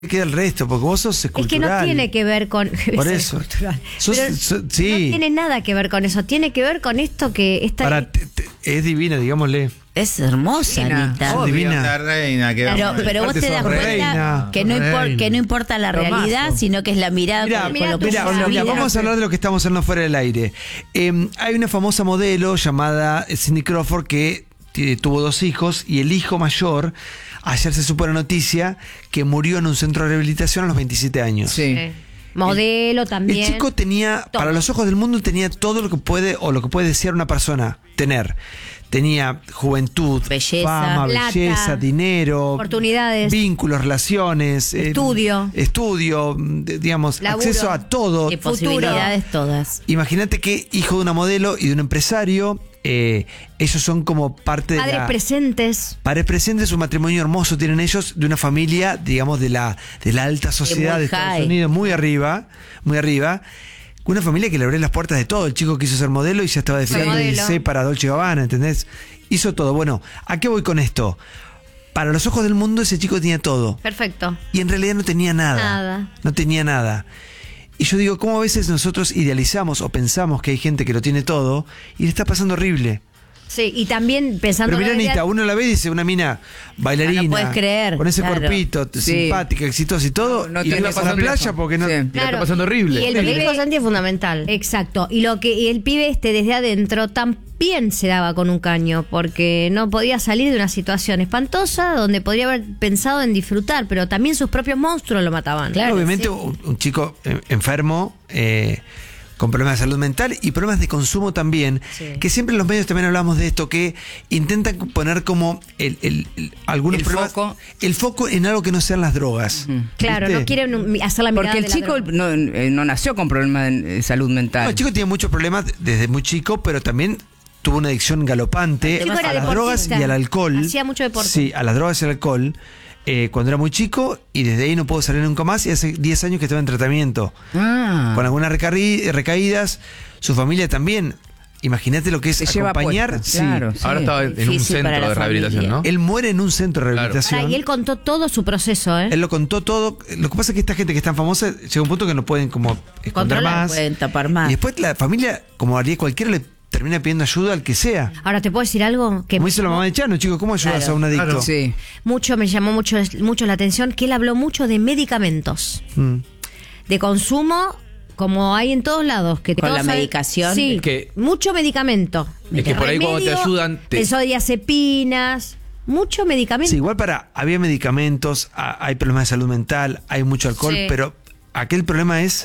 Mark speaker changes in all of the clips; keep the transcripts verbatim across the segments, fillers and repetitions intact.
Speaker 1: queda el resto, porque vos sos escultural.
Speaker 2: Es que no tiene que ver con...
Speaker 1: Por eso. Sos, sos, sí.
Speaker 2: No tiene nada que ver con eso. Tiene que ver con esto que... Esta...
Speaker 1: Para, te, te, es divina, digámosle.
Speaker 3: Es hermosa,
Speaker 4: Divina.
Speaker 3: Anita.
Speaker 1: Oh, divina.
Speaker 4: La reina que
Speaker 3: Pero,
Speaker 4: vamos a-
Speaker 3: pero vos te das cuenta
Speaker 1: reina,
Speaker 3: que, no impor-
Speaker 5: reina.
Speaker 3: que no importa la
Speaker 5: Tomazo.
Speaker 3: realidad, sino que es la mirada
Speaker 1: Mirá,
Speaker 3: con,
Speaker 2: mirá
Speaker 3: con lo que
Speaker 2: tu
Speaker 1: Mira,
Speaker 3: uno
Speaker 2: vida.
Speaker 1: mira,
Speaker 3: vive.
Speaker 1: vamos a hablar de lo que estamos hablando fuera del aire. Eh, hay una famosa modelo llamada Cindy Crawford que t- tuvo dos hijos y el hijo mayor, ayer se supo la noticia que murió en un centro de rehabilitación a los veintisiete años.
Speaker 5: Sí.
Speaker 2: Sí. Modelo también.
Speaker 1: El chico tenía,
Speaker 2: Todo.
Speaker 1: para los ojos del mundo, tenía todo lo que puede o lo que puede desear una persona tener. Tenía juventud,
Speaker 3: Belleza,
Speaker 1: fama,
Speaker 2: plata,
Speaker 1: belleza, dinero,
Speaker 2: oportunidades,
Speaker 1: vínculos, relaciones, eh,
Speaker 2: estudio.
Speaker 1: estudio, de- digamos,
Speaker 2: Laburo.
Speaker 1: acceso a todo.
Speaker 3: Y posibilidades todas.
Speaker 1: Imagínate que hijo de una modelo y de un empresario, eh, ellos son como parte de
Speaker 2: Padres
Speaker 1: la...
Speaker 2: presentes.
Speaker 1: Padres presentes, un matrimonio hermoso tienen ellos, de una familia, digamos, de la, de la alta sociedad
Speaker 3: muy
Speaker 1: de Estados
Speaker 3: high.
Speaker 1: Unidos, muy arriba, muy arriba. Una familia que le abrió las puertas de todo. El chico quiso ser modelo y ya estaba desfilando
Speaker 2: modelo.
Speaker 1: en dieciséis para Dolce y Gabbana, ¿entendés? Hizo todo. Bueno, ¿a qué voy con esto? Para los ojos del mundo ese chico tenía todo.
Speaker 2: Perfecto.
Speaker 1: Y en realidad no tenía nada.
Speaker 2: Nada.
Speaker 1: No tenía nada. Y yo digo, ¿cómo a veces nosotros idealizamos o pensamos que hay gente que lo tiene todo y le está pasando horrible?
Speaker 2: Sí, y también pensando...
Speaker 1: Pero mira,
Speaker 2: en realidad-
Speaker 1: Anita, uno la ve y dice, una mina bailarina,
Speaker 3: No puedes creer,
Speaker 1: con ese
Speaker 3: claro.
Speaker 1: cuerpito,
Speaker 5: Sí.
Speaker 1: simpática, exitosa y todo,
Speaker 5: No, no
Speaker 1: y
Speaker 5: te
Speaker 1: la
Speaker 5: está
Speaker 1: a la
Speaker 5: pasando
Speaker 1: playa
Speaker 5: eso.
Speaker 1: porque no...
Speaker 5: Sí. Y la está pasando horrible.
Speaker 2: Y el
Speaker 5: Sí.
Speaker 2: pibe
Speaker 6: Dijo Santi es fundamental.
Speaker 2: Exacto. Y lo que y el pibe este desde adentro también se daba con un caño, porque no podía salir de una situación espantosa donde podría haber pensado en disfrutar, pero también sus propios monstruos lo mataban.
Speaker 3: Claro,
Speaker 1: Obviamente
Speaker 3: sí.
Speaker 1: un, un chico eh, enfermo, eh, con problemas de salud mental y problemas de consumo también,
Speaker 2: Sí.
Speaker 1: que siempre en los medios también hablamos de esto, que intentan poner como el, el- el- algunos
Speaker 5: El
Speaker 1: problemas,
Speaker 5: foco.
Speaker 1: el foco en algo que no sean las drogas.
Speaker 2: Claro,
Speaker 1: ¿Viste?
Speaker 2: no quieren hacer la mirada
Speaker 5: Porque el
Speaker 2: de la
Speaker 5: chico
Speaker 2: droga.
Speaker 5: no, eh, no nació con problemas de eh, salud mental.
Speaker 1: No, el chico tiene muchos problemas desde muy chico, pero también tuvo una adicción galopante
Speaker 2: El chico era
Speaker 1: a las
Speaker 2: deportista.
Speaker 1: drogas y al alcohol.
Speaker 2: Hacía mucho deporte.
Speaker 1: Sí, a las drogas y al alcohol. eh, cuando era muy chico, y desde ahí no pudo salir nunca más, y hace diez años que estaba en tratamiento.
Speaker 5: Ah.
Speaker 1: Con algunas recarri- recaídas, su familia también. Imagínate lo que es
Speaker 5: Se lleva
Speaker 1: acompañar.
Speaker 5: puesta,
Speaker 1: Sí.
Speaker 5: claro.
Speaker 7: Ahora
Speaker 5: Sí.
Speaker 7: estaba en un
Speaker 3: Difícil para
Speaker 7: centro
Speaker 3: la
Speaker 7: de rehabilitación,
Speaker 3: familia.
Speaker 7: ¿no?
Speaker 1: Él muere en un centro de
Speaker 7: Claro.
Speaker 1: rehabilitación.
Speaker 2: Pará, y él contó todo su proceso, ¿eh?
Speaker 1: Él lo contó todo. Lo que pasa es que esta gente que es tan famosa llega a un punto que no pueden como esconder
Speaker 2: Controlar,
Speaker 1: más.
Speaker 3: pueden tapar más.
Speaker 1: Y después la familia, como haría cualquiera, le termina pidiendo ayuda al que sea.
Speaker 2: Ahora, ¿te puedo decir algo? Que
Speaker 1: Como hizo la mamá de Chano, chicos, ¿cómo ayudas
Speaker 3: Claro.
Speaker 1: a un adicto?
Speaker 5: Claro. Sí.
Speaker 2: mucho me llamó mucho, mucho la atención que él habló mucho de medicamentos.
Speaker 1: Mm.
Speaker 2: De consumo, como hay en todos lados. Que
Speaker 3: Con
Speaker 2: todos
Speaker 3: la
Speaker 2: saben-
Speaker 3: medicación.
Speaker 2: Sí,
Speaker 7: Es que-
Speaker 2: mucho medicamento.
Speaker 7: Es que por ahí cuando te
Speaker 2: Remedio,
Speaker 7: ayudan, te-
Speaker 2: benzodiazepinas, mucho medicamento.
Speaker 1: Sí, igual para, había medicamentos, a- hay problemas de salud mental, hay mucho alcohol,
Speaker 2: Sí.
Speaker 1: pero aquel problema es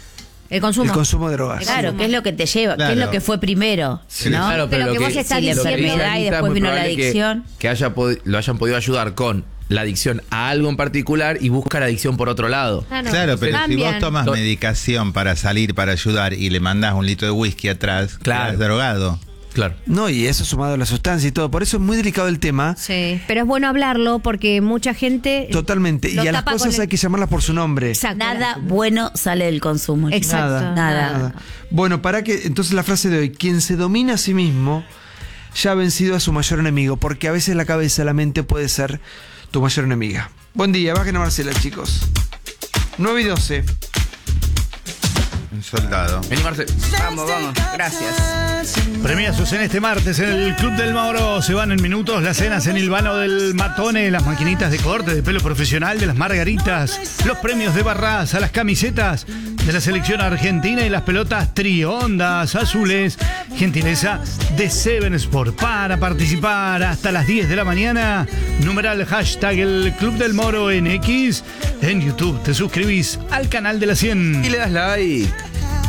Speaker 2: El consumo.
Speaker 1: el consumo de drogas.
Speaker 3: Claro, ¿qué es lo que te lleva? ¿Qué es
Speaker 4: Claro.
Speaker 3: lo que fue primero?
Speaker 4: Sí.
Speaker 3: ¿no?
Speaker 7: Claro, pero,
Speaker 2: Pero que
Speaker 7: lo
Speaker 2: vos
Speaker 7: que,
Speaker 2: estás
Speaker 3: Si la
Speaker 2: diciendo-
Speaker 7: lo que dice
Speaker 3: enfermedad y
Speaker 7: Anita, es
Speaker 3: después
Speaker 7: muy
Speaker 3: vino la
Speaker 7: probable que-
Speaker 3: adicción.
Speaker 7: Que, haya podi- lo hayan podido ayudar con la adicción a algo en particular y busca la adicción por otro lado.
Speaker 2: Ah, no.
Speaker 4: Claro, pero si
Speaker 2: Cambian.
Speaker 4: vos tomas
Speaker 7: No.
Speaker 4: medicación para salir, para ayudar y le mandás un litro de whisky atrás,
Speaker 7: Claro.
Speaker 4: quedás drogado.
Speaker 7: Claro.
Speaker 1: No, y eso sumado a la sustancia y todo. Por eso es muy delicado el tema.
Speaker 2: Sí, pero es bueno hablarlo porque mucha gente...
Speaker 1: Totalmente.
Speaker 2: lo
Speaker 1: Y a las
Speaker 2: tapa con
Speaker 1: cosas
Speaker 2: el-
Speaker 1: hay que llamarlas por su nombre.
Speaker 2: Exacto.
Speaker 3: Nada bueno sale del consumo. chicos.
Speaker 2: Exacto.
Speaker 1: Nada,
Speaker 3: Nada.
Speaker 1: nada. Bueno, para que entonces la frase de hoy, quien se domina a sí mismo ya ha vencido a su mayor enemigo, porque a veces la cabeza, la mente puede ser tu mayor enemiga. Buen día, bajen a Marcela, chicos. nueve y doce.
Speaker 4: Un soldado.
Speaker 7: Vení, Marce.
Speaker 5: Vamos, vamos. Gracias.
Speaker 8: Premiazos en este martes en el Club del Mauro. Se van en minutos las cenas en Ilvano del Matone, las maquinitas de corte de pelo profesional de las Margaritas, los premios de Barraza, las camisetas de la selección argentina y las pelotas triondas azules. Gentileza de Seven Sport. Para participar hasta las diez de la mañana, numeral hashtag el Club del Moro en X. En YouTube te suscribís al canal de la cien.
Speaker 7: Y le das like.